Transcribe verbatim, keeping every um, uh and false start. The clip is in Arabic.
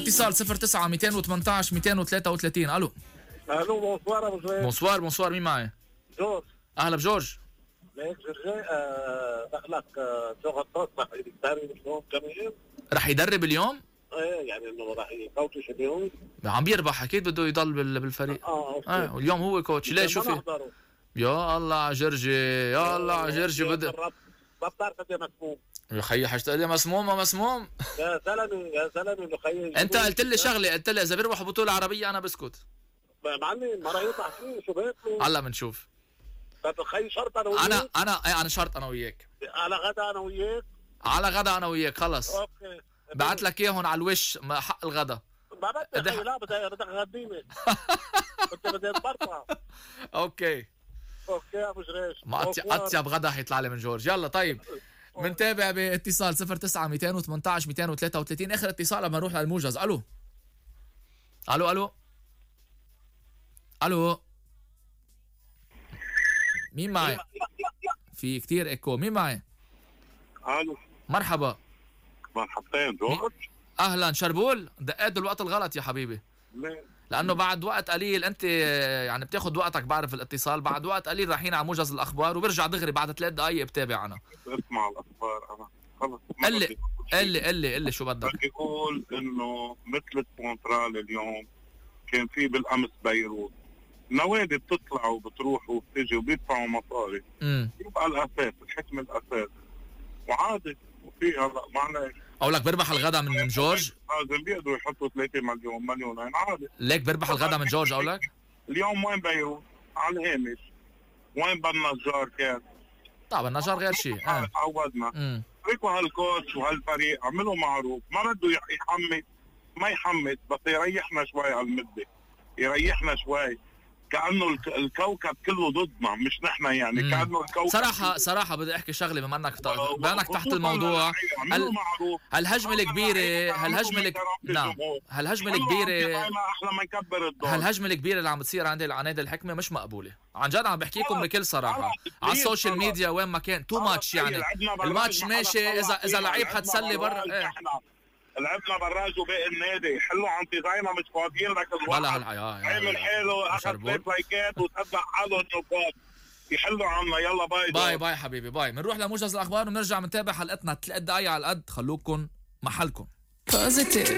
اتصال صفر تسعة مئتين وثمانية عشر مئتين وثلاثة وثلاثين. الو الو بونسوار ابو جريج. بونسوار بونسوار مين معي؟ جورج. اهلا بجورج. ليك جرجي دخلك شغل خاص رح يدرب اليوم كمان. رح يدرب اليوم؟ ايه يعني انه رح يكوتش اليوم. عم بيربح اكيد بده يضل بالفريق. اه اوكي. اه واليوم هو كوتش. ليه شو في؟ يا الله على جرجي يا الله على جرجي. بده ما بتعرف قد ايه مسموم يا خيي. حشتقول لي مسموم ما مسموم يا زلمه يا زلمه انه خيي. انت قلت لي شغله، قلت لي اذا بيربحوا بطوله عربيه انا بسكت. معلم ما راح يطلع فيه شو بياكلوا. هلا بنشوف. طب خيي شرط انا وياك. انا انا ايه انا شرط انا وياك على غدا انا وياك. على غدا انا وياك خلص. اوكي بعت لك اياهم على الوش حق الغدا. ما بدي خيي. لا بدي بدك تغديني. انت بدي اتبرطع. اوكي اوكي يا ابو جريش. ما اطيب غدا حيطلع لي من جورج. يلا طيب بنتابع باتصال صفر تسعة مئتين وثمانية عشر مئتين وثلاثة وثلاثين. اخر اتصال قبل ما نروح للموجز. الو الو الو الو مين معي؟ في كتير ايكو. مين معي؟ الو مرحبا. مرحبتين جورج. اهلا شربول. دقيت الوقت الغلط يا حبيبي. ليه؟ لانه بعد وقت قليل انت يعني بتاخذ وقتك. بعرف الاتصال بعد وقت قليل رايحين على موجز الاخبار وبرجع دغري بعد ثلاث دقائق بتابع انا. اسمع الاخبار انا خلص. قل لي قل لي قل لي قل لي شو بدك. بدي اقول انه مثل الكونترال اليوم كان في بالامس بيروت نوادي بتطلع وبتروح وبتجي وبيدفعوا مصاري. امم يبقى الاساس الحكم الاساس وعادي وفي هلا معلش. اقول لك بربح الغدا من من جورج. لازم بيقدروا يحطوا ثلاثة مليون مليونين عادي. ليك بربح الغدا من جورج. اقول لك اليوم وين بيروت؟ على الهامش. وين بالنجار كان؟ طبعا النجار غير شيء. اه عودنا. امم فيكوا هالكوتش وهالفريق عملوا معروف. ما بده يحمس ما يحمس بس يريحنا شوي على المده. يريحنا شوي كأنه الكوكب كله ضدنا مش نحن يعني. مم. كأنه الكوكب صراحة صراحة بدي احكي شغلة بما انك بما انك تحت الموضوع. هل هالهجمة الكبيرة هالهجمة الك... نعم هالهجمة الكبيرة احلى ما نكبر الدور. هالهجمة الكبيرة اللي عم بتصير عندي على نادي الحكمة مش مقبولة. عن جد عم بحكي لكم بكل صراحة على السوشيال ميديا وين ما كان تو ماتش يعني. الماتش ماشي اذا اذا لعيب حتسلي برا. لعبنا براج وباقي النادي حلو عم تضاينا مش فاضيين لك الوقت. بلا هالحياة عامل حاله اخذ ثلاث لايكات وتتبع حاله النقاط يحلوا عنا. يلا باي باي باي حبيبي باي. بنروح لموجز الاخبار ونرجع بنتابع حلقتنا ثلاث دقايق على القد. خلوكم محلكم.